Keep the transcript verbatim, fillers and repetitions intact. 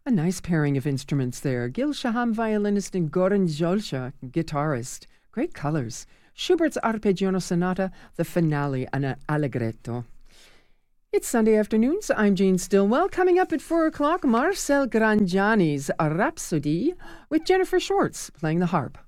A nice pairing of instruments there. Gil Shaham, violinist, and Goran Jolcha, guitarist. Great colors. Schubert's Arpeggione Sonata, the finale, an allegretto. It's Sunday afternoons. I'm Jane Stillwell. Coming up at four o'clock, Marcel Grangiani's Rhapsody with Jennifer Schwartz playing the harp.